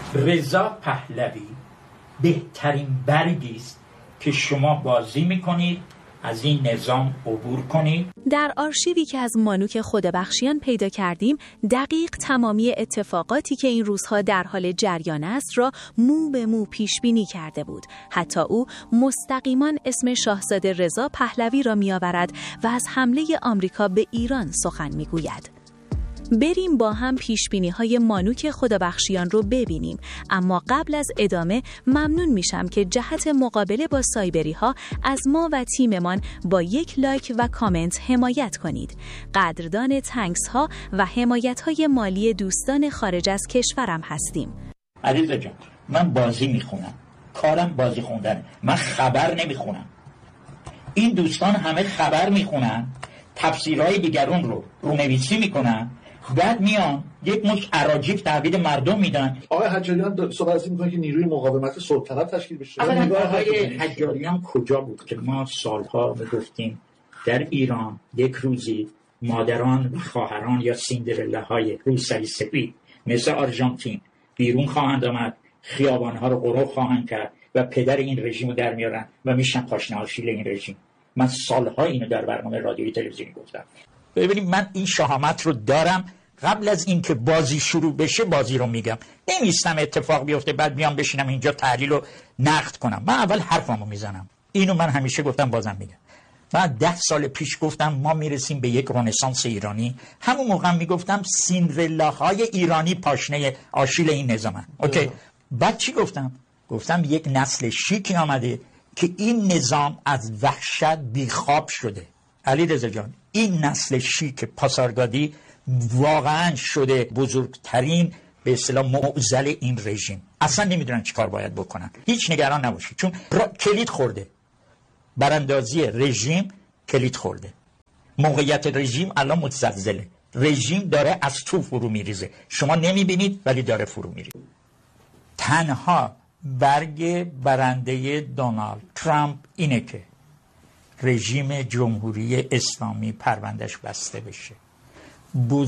رضا پهلوی بهترین برگی است که شما بازی میکنید از این نظام عبور کنید. در آرشیوی که از مانوک خودبخشیان پیدا کردیم دقیق تمامی اتفاقاتی که این روزها در حال جریان است را مو به مو پیش بینی کرده بود. حتی او مستقیما اسم شاهزاده رضا پهلوی را میآورد و از حمله آمریکا به ایران سخن میگوید. بریم با هم پیشبینی‌های مانوک خدابخشیان رو ببینیم، اما قبل از ادامه ممنون میشم که جهت مقابله با سایبری‌ها از ما و تیممان با یک لایک و کامنت حمایت کنید. قدردان تانکس‌ها و حمایت‌های مالی دوستان خارج از کشورم هستیم. علیرضا جان، من بازی میخونم، کارم بازی خوندن، من خبر نمیخونم. این دوستان همه خبر میخونن، تفسیرهای دیگرون رو رونویسی میکنن، بعد میان یک مش اراجیف تحویل مردم میدن. آقای حجاریان صحبت از این میکنه که نیروی مقاومت سلطنت تشکیل بشه. آقای حجاریان کجا بود که ما سالها میگفتیم در ایران یک روزی مادران و خواهران یا سیندرلاهای روسری سپید مثل آرژانتین بیرون خواهند آمد، خیابانها رو غرق خواهند کرد و پدر این رژیم رو در میارن و میشن پاشنه آشیل این رژیم. من سالها اینو در برنامه رادیویی تلویزیونی گفتم. ببینید من این شهامت رو دارم، قبل از اینکه بازی شروع بشه بازی رو میگم، نمیستم اتفاق بیفته بعد بیام بشینم اینجا تحلیل و نقد کنم. من اول حرفمو میزنم، اینو من همیشه گفتم بازم میگم. بعد 10 سال پیش گفتم ما میرسیم به یک رنسانس ایرانی، همون موقع میگفتم سیندرلاهای ایرانی پاشنه آشیل این نظامن. اوکی. بعد چی گفتم؟ گفتم یک نسل شیکی آمده که این نظام از وحشت بیخواب شده. علیرضا جان، این نسل شیک پاسارگادی واقعا شده بزرگترین به اصطلاح معضل این رژیم. اصلا نمیدونن چی کار باید بکنن. هیچ نگران نباشید، چون کلید خورده، براندازی رژیم کلید خورده. موقعیت رژیم الان متزلزله، رژیم داره از تو فرو میریزه، شما نمیبینید ولی داره فرو میریزه. تنها برگ برنده دونالد ترامپ اینه که رژیم جمهوری اسلامی پروندهش بسته بشه.